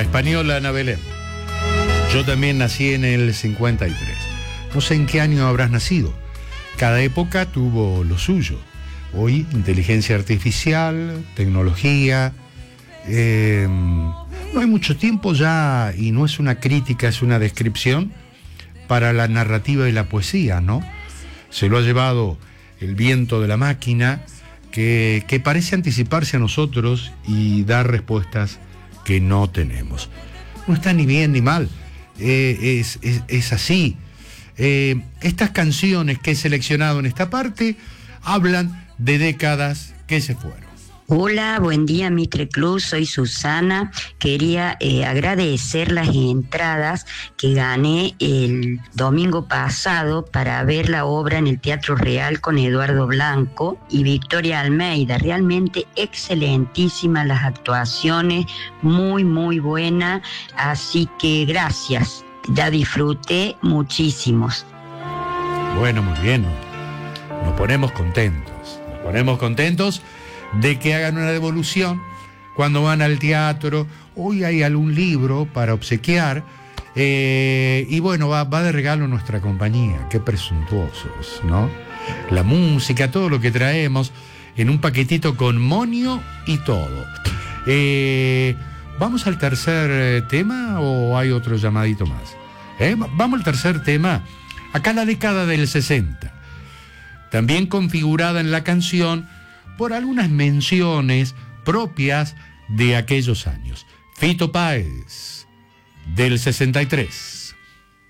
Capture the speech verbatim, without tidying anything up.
La española Ana Belén. Yo también nací en el cincuenta y tres. No sé en qué año habrás nacido. Cada época tuvo lo suyo. Hoy, inteligencia artificial, tecnología. Eh, no hay mucho tiempo ya, y no es una crítica, es una descripción para la narrativa y la poesía, ¿no? Se lo ha llevado el viento de la máquina, que, que parece anticiparse a nosotros y dar respuestas que no tenemos. No está ni bien ni mal, eh, es, es, es así. Eh, estas canciones que he seleccionado en esta parte hablan de décadas que se fueron. Hola, buen día Mitre Club, soy Susana. Quería eh, agradecer las entradas que gané el domingo pasado para ver la obra en el Teatro Real con Eduardo Blanco y Victoria Almeida. Realmente excelentísimas las actuaciones, muy muy buena, así que gracias, ya disfruté muchísimos. Bueno, muy bien, nos ponemos contentos, nos ponemos contentos de que hagan una devolución cuando van al teatro. Hoy hay algún libro para obsequiar, eh, y bueno, va, va de regalo nuestra compañía. Qué presuntuosos, ¿no? La música, todo lo que traemos en un paquetito con monio y todo. Eh, ¿Vamos al tercer tema o hay otro llamadito más? ¿Eh? Vamos al tercer tema. Acá la década del sesenta, también configurada en la canción por algunas menciones propias de aquellos años. Fito Páez, del sesenta y tres.